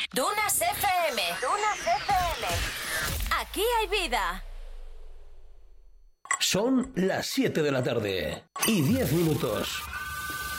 Dunas FM. Dunas FM. Aquí hay vida. Son las 7 de la tarde y 10 minutos.